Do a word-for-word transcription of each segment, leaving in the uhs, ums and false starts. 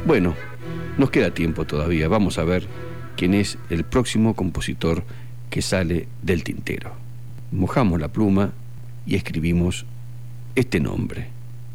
Bueno, nos queda tiempo todavía. Vamos a ver quién es el próximo compositor que sale del tintero. Mojamos la pluma y escribimos este nombre.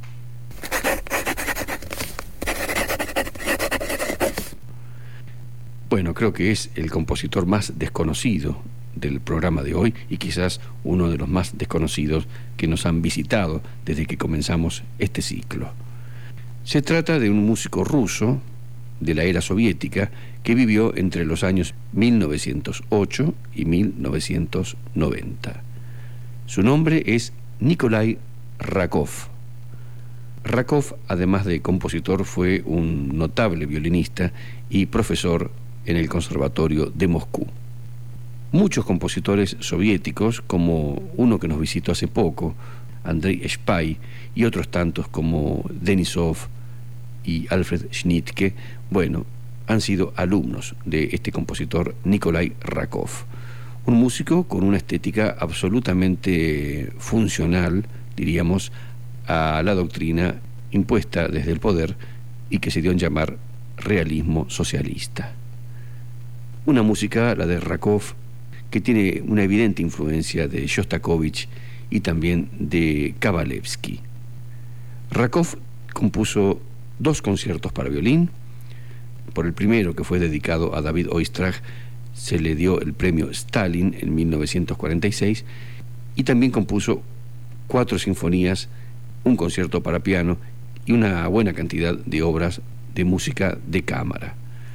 Bueno, creo que es el compositor más desconocido del programa de hoy y quizás uno de los más desconocidos que nos han visitado desde que comenzamos este ciclo. Se trata de un músico ruso de la era soviética que vivió entre los años mil novecientos ocho y mil novecientos noventa. Su nombre es Nikolai Rachov. Rachov, además de compositor, fue un notable violinista y profesor en el Conservatorio de Moscú. Muchos compositores soviéticos, como uno que nos visitó hace poco, Andrei Shpai, y otros tantos como Denisov y Alfred Schnittke, bueno, han sido alumnos de este compositor Nikolai Rachov, un músico con una estética absolutamente funcional, diríamos, a la doctrina impuesta desde el poder y que se dio en llamar realismo socialista. Una música, la de Rachov, que tiene una evidente influencia de Shostakovich y también de Kabalevsky. Rachov compuso dos conciertos para violín. Por el primero, que fue dedicado a David Oistrakh, se le dio el premio Stalin en mil novecientos cuarenta y seis, y también compuso cuatro sinfonías, un concierto para piano y una buena cantidad de obras de música de cámara.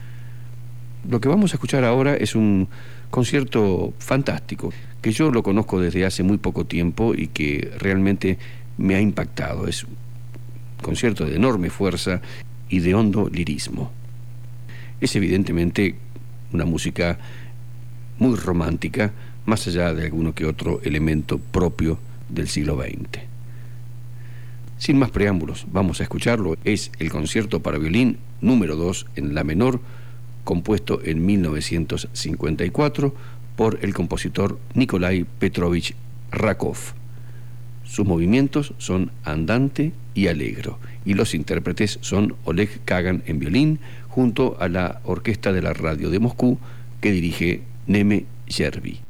Lo que vamos a escuchar ahora es un concierto fantástico, que yo lo conozco desde hace muy poco tiempo y que realmente me ha impactado. Es un concierto de enorme fuerza y de hondo lirismo. Es evidentemente una música muy romántica, más allá de alguno que otro elemento propio del siglo veinte. Sin más preámbulos, vamos a escucharlo. Es el concierto para violín número dos en la menor, compuesto en mil novecientos cincuenta y cuatro por el compositor Nikolai Petrovich Rachov. Sus movimientos son andante y allegro, y los intérpretes son Oleg Kagan en violín, junto a la Orquesta de la Radio de Moscú, que dirige Neme Yerby.